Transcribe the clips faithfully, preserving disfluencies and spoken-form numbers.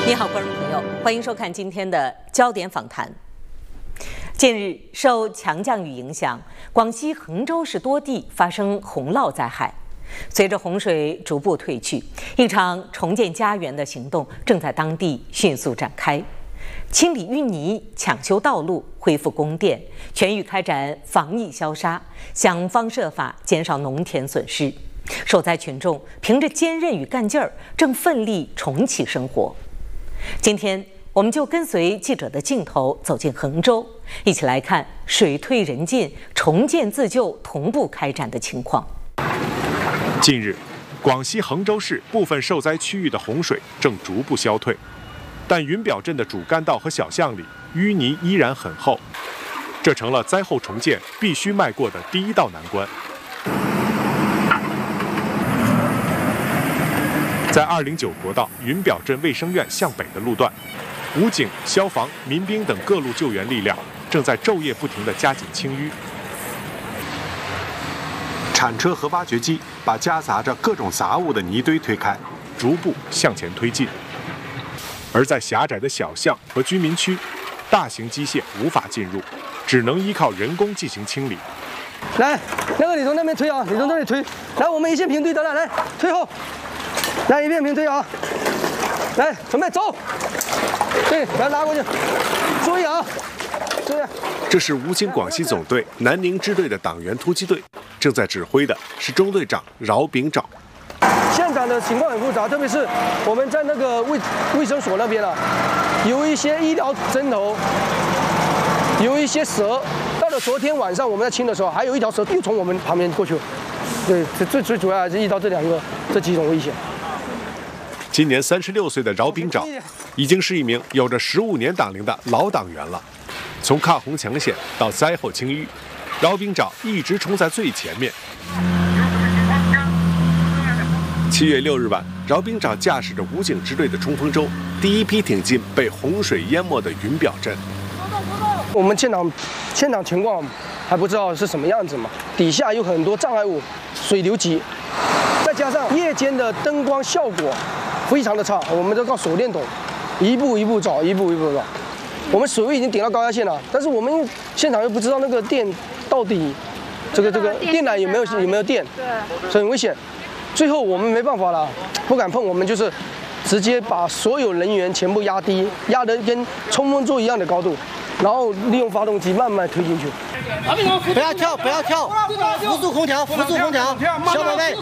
你好，观众朋友，欢迎收看今天的焦点访谈。近日，受强降雨影响，广西衡州市多地发生洪涝灾害。随着洪水逐步退去，一场重建家园的行动正在当地迅速展开。清理淤泥、抢修道路、恢复供电，全域开展防疫消杀，想方设法减少农田损失。受灾群众凭着坚韧与干劲儿，正奋力重启生活。今天，我们就跟随记者的镜头走进衡州，一起来看水退人进、重建自救同步开展的情况。 近日，广西衡州市部分受灾区域的洪水正逐步消退，但云表镇的主干道和小巷里淤泥依然很厚，这成了灾后重建必须迈过的第一道难关。在二零九国道云表镇卫生院向北的路段，武警、消防、民兵等各路救援力量正在昼夜不停地加紧清淤。铲车和挖掘机把夹杂着各种杂物的泥堆推开，逐步向前推进。而在狭窄的小巷和居民区，大型机械无法进入，只能依靠人工进行清理。 来，那个你从那边推啊，你从这里推。来，我们一线平推的了，来推后。来，一遍平推啊！来，准备走。对，来拉过去。注意啊！注意。 这是武警广西总队南宁支队的党员突击队，正在指挥的是中队长饶炳找。 现场的情况很复杂，特别是我们在那个卫卫生所那边啊，有一些医疗针头，有一些蛇。到了昨天晚上我们在清的时候，还有一条蛇又从我们旁边过去了。对，最最主要还是遇到这两个这几种危险。 今年三十六岁的饶炳找，已经是一名有着十五年党龄的老党员了。从抗洪抢险到灾后清淤，饶炳找一直冲在最前面。七月六日晚，饶炳找驾驶着武警支队的冲锋舟，第一批挺进被洪水淹没的云表镇。 我们现场现场情况还不知道是什么样子嘛，底下有很多障碍物，水流急，再加上夜间的灯光效果非常的差，我们都靠手电筒一步一步找，一步一步找。我们水位已经顶到高压线了，但是我们现场又不知道那个电到底这个这个电缆有没有有没有电，所以很危险。最后我们没办法了，不敢碰，我们就是直接把所有人员全部压低，压得跟冲锋舟一样的高度，然后利用发动机慢慢推进去。 不要跳，不要跳，扶住空调，扶住空调，小宝贝，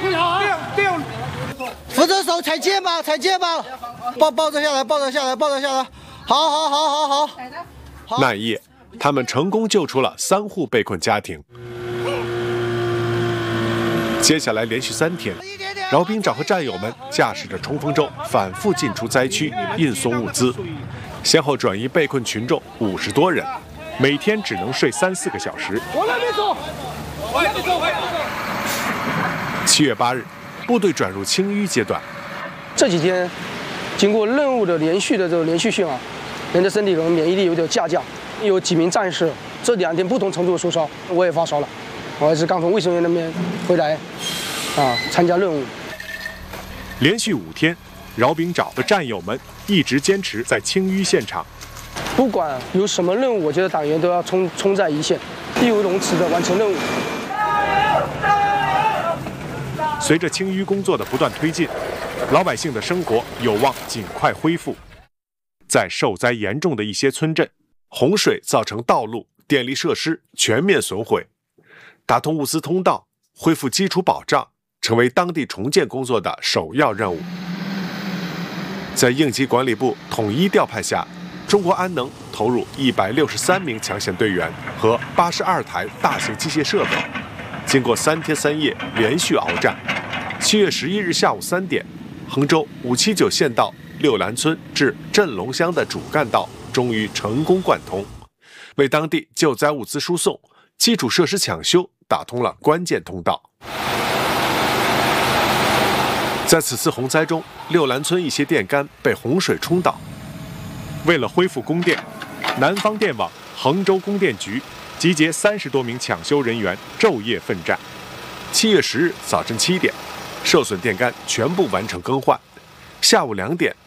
扶着手踩肩膀，踩肩膀，抱抱着下来，抱着下来，抱着下来，好好好好好。 那一夜，他们成功救出了三户被困家庭。接下来连续三天，饶炳找和战友们驾驶着冲锋舟反复进出灾区，运送物资，先后转移被困群众五十多人，每天只能睡三四个小时。 往那边走，往那边走。 七月八日，部队转入清淤阶段。 这几天经过任务的连续的这个连续性啊，人的身体可能免疫力有点下降，有几名战士这两天不同程度的发烧，我也发烧了，我还是刚从卫生院那边回来，啊，参加任务。 连续五天，饶炳找和战友们一直坚持在清淤现场。 不管有什么任务，我觉得党员都要冲冲在一线，义不容辞的完成任务。 随着清淤工作的不断推进，老百姓的生活有望尽快恢复。在受灾严重的一些村镇，洪水造成道路、电力设施全面损毁，打通物资通道，恢复基础保障，成为当地重建工作的首要任务。在应急管理部统一调派下，中国安能投入一百六十三名抢险队员和八十二台大型机械设备，经过三天三夜连续鏖战，七月十一日下午三点，衡州五七九县道六兰村至镇龙乡的主干道终于成功贯通，为当地救灾物资输送、基础设施抢修打通了关键通道。在此次洪灾中，六兰村一些电杆被洪水冲倒。为了恢复供电，南方电网、衡州供电局集结三十多名抢修人员，昼夜奋战。七月十日早晨七点，受损电杆全部完成更换。下午两点，